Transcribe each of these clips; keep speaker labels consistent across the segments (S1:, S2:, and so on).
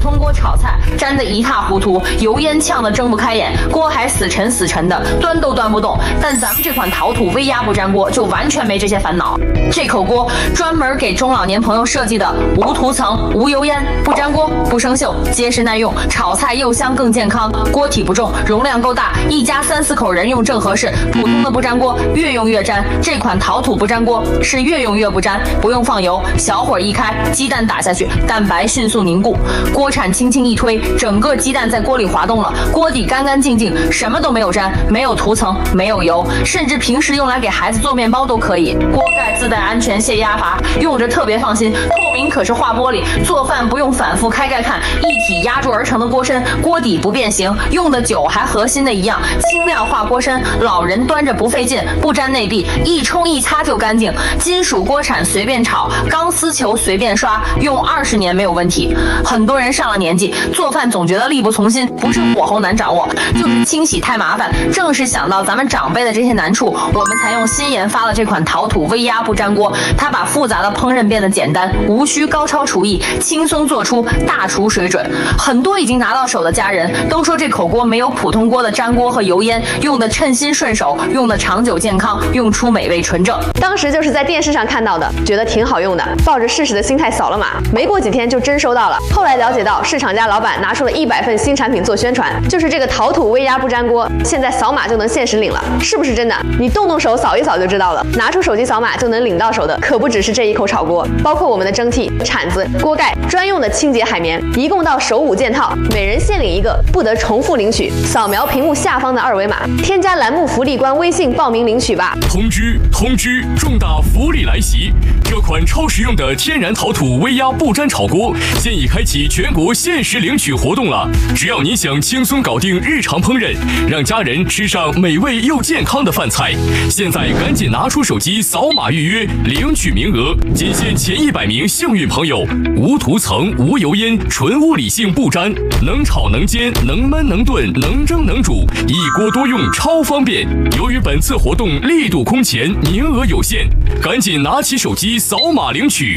S1: 通锅炒菜，粘得一塌糊涂，油烟呛得睁不开眼，锅还死沉死沉的，端都端不动。但咱们这款陶土微压不粘锅就完全没这些烦恼。这口锅专门给中老年朋友设计的，无涂层、无油烟、不粘锅、不生锈，结实耐用，炒菜又香更健康。锅体不重，容量够大，一家3、4口人用正合适。普通的不粘锅越用越粘，这款陶土不粘锅是越用越不粘，不用放油，小火一开，鸡蛋打下去，蛋白迅速凝固，锅铲轻轻一推，整个鸡蛋在锅里滑动了，锅底干干净净，什么都没有粘，没有涂层，没有油，甚至平时用来给孩子做面包都可以。锅盖自带安全泄压阀，用着特别放心，透明可视化玻璃，做饭不用反复开盖看，一体压铸而成的锅身，锅底不变形，用的久还和新的一样，轻量化锅身，老人端着不费劲，不粘内壁，一冲一擦就干净。金属锅铲随便炒，钢丝球随便刷，用20年没有问题。很多人上了年纪，做饭总觉得力不从心，不是火候难掌握，就是清洗太麻烦。正是想到咱们长辈的这些难处，我们才用新研发了这款陶土微压不粘锅。它把复杂的烹饪变得简单，无需高超厨艺，轻松做出大厨水准。很多已经拿到手的家人都说，这口锅没有普通锅的粘锅和油烟，用的称心顺手，用的长久健康，用出美味纯正。
S2: 当时就是在电视上看到的，觉得挺好用的，抱着试试的心态扫了码，没过几天就真收到了。后来了解到，市场家老板拿出了100份新产品做宣传，就是这个陶土微压不粘锅，现在扫码就能限时领了，是不是真的？你动动手扫一扫就知道了。拿出手机扫码就能领到手的，可不只是这一口炒锅，包括我们的蒸屉、铲子、锅盖，专用的清洁海绵，一共到手5件套，每人限领1个，不得重复领取。扫描屏幕下方的2维码，添加栏目福利官微信报名领取吧。
S3: 通知！重大福利来袭！这款超实用的天然陶土微压不粘炒锅现已开启全国限时领取活动了。只要你想轻松搞定日常烹饪，让家人吃上美味又健康的饭菜，现在赶紧拿出手机扫码预约领取名额，仅限前100名幸运朋友。无涂层、无油烟，纯物理性不粘，能炒能煎，能焖能炖，能蒸能煮，一锅多用，超方便。由于本次活动力度空前，名额有限，赶紧拿起手机扫码领取。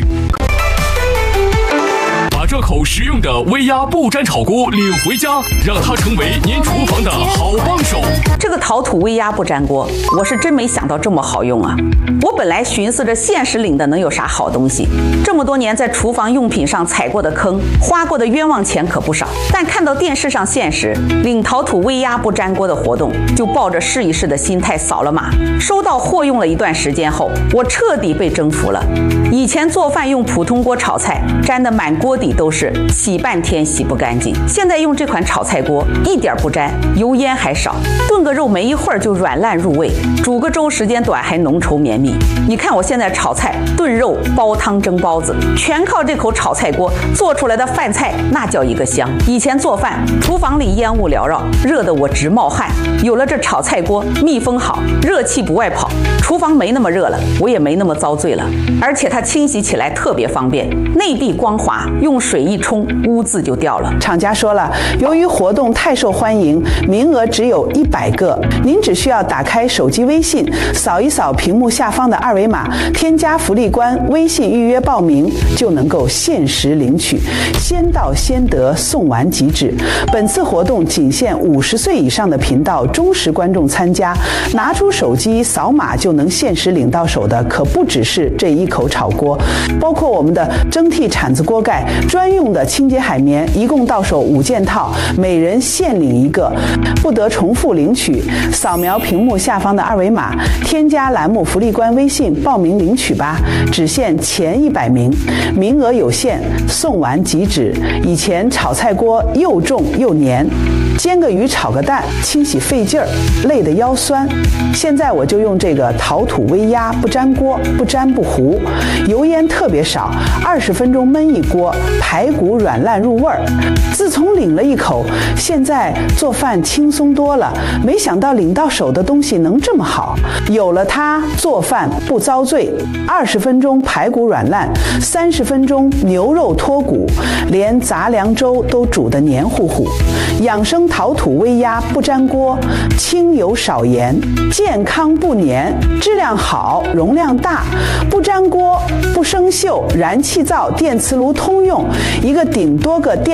S3: 把这口实用的微压不粘炒锅领回家，让它成为您厨房的好帮手。
S4: 这个陶土微压不粘锅，我是真没想到这么好用啊！我本来寻思着限时领的能有啥好东西，这么多年在厨房用品上踩过的坑，花过的冤枉钱可不少。但看到电视上限时领陶土微压不粘锅的活动，就抱着试一试的心态扫了码。收到货用了一段时间后，我彻底被征服了。以前做饭用普通锅炒菜，粘得满锅底都是，洗半天洗不干净。现在用这款炒菜锅，一点不粘，油烟还少，炖个肉没一会儿就软烂入味，煮个粥时间短还浓稠绵密。你看我现在炒菜、炖肉、煲汤、蒸包子，全靠这口炒菜锅做出来的饭菜，那叫一个香。以前做饭，厨房里烟雾缭绕，热得我直冒汗。有了这炒菜锅，密封好，热气不外跑，厨房没那么热了，我也没那么遭罪了。而且它清洗起来特别方便，内壁光滑，用水一冲，污渍就掉了。
S5: 厂家说了，由于活动太受欢迎，名额只有100个，您只需要打开手机微信，扫一扫屏幕下方的2维码，添加福利官微信预约报名，就能够限时领取，先到先得，送完即止。本次活动仅限50岁以上的频道忠实观众参加，拿出手机扫码就能限时领到手的，可不只是这一口炒锅，包括我们的蒸屉、铲子、锅盖，专用的清洁海绵，一共到手5件套，每人限领1个，不得重复领取。扫描屏幕下方的2维码，添加栏目福利官微信报名领取吧，只限前100名，名额有限，送完即止。以前炒菜锅又重又黏，煎个鱼炒个蛋清洗费劲儿，累得腰酸。现在我就用这个陶土微压不粘锅，不粘不糊，油烟特别少，20分钟焖一锅，排骨软烂入味儿。自从领了一口，现在做饭轻松多了。没想到领到手的东西能这么好，有了它做饭不遭罪。20分钟排骨软烂，30分钟牛肉脱骨，连杂粮粥都煮得黏糊糊。养生陶土微压不粘锅，清油少盐，健康不粘，质量好，容量大，不粘锅，不生锈，燃气灶、电磁炉通用，一个顶多个电